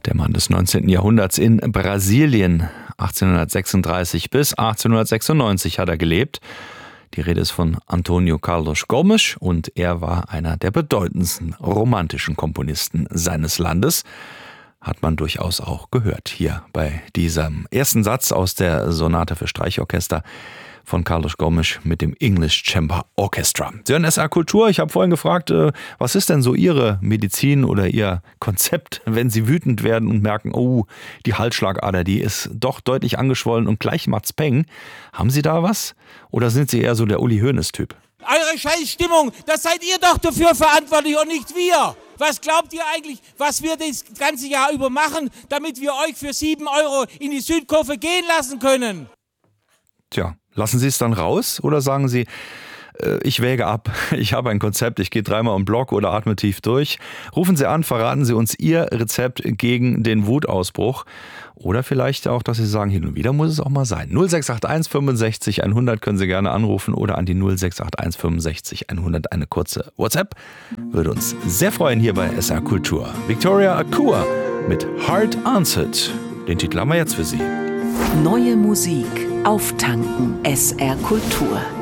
Der Mann des 19. Jahrhunderts in Brasilien. 1836 bis 1896 hat er gelebt. Die Rede ist von Antônio Carlos Gomes und er war einer der bedeutendsten romantischen Komponisten seines Landes. Hat man durchaus auch gehört hier bei diesem ersten Satz aus der Sonate für Streichorchester von Carlos Gomes mit dem English Chamber Orchestra. Sie hören SR Kultur. Ich habe vorhin gefragt, was ist denn so Ihre Medizin oder Ihr Konzept, wenn Sie wütend werden und merken, oh, die Halsschlagader, die ist doch deutlich angeschwollen und gleich macht's Peng. Haben Sie da was? Oder sind Sie eher so der Uli Hoeneß-Typ? Eure Scheißstimmung, das seid ihr doch dafür verantwortlich und nicht wir. Was glaubt ihr eigentlich, was wir das ganze Jahr über machen, damit wir euch für 7 € in die Südkurve gehen lassen können? Tja, lassen Sie es dann raus oder sagen Sie, ich wäge ab, ich habe ein Konzept, ich gehe 3-mal um Block oder atme tief durch. Rufen Sie an, verraten Sie uns Ihr Rezept gegen den Wutausbruch. Oder vielleicht auch, dass Sie sagen, hin und wieder muss es auch mal sein. 0681 65 100 können Sie gerne anrufen oder an die 0681 65 100 eine kurze WhatsApp. Würde uns sehr freuen hier bei SR Kultur. Victoria Akua mit Heart Answered. Den Titel haben wir jetzt für Sie. Neue Musik auftanken. SR Kultur.